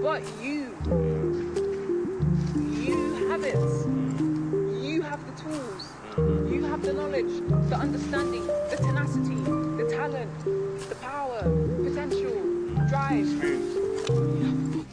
But you have it. You have the tools. You have the knowledge, the understanding, the tenacity, the talent, the power, potential, drive. You have